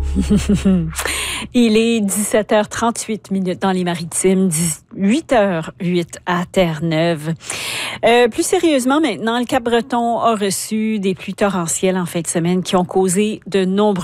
Il est 17h38 dans les Maritimes, 8h08 à Terre-Neuve. Plus sérieusement maintenant, le Cap-Breton a reçu des pluies torrentielles en fin de semaine qui ont causé de nombreux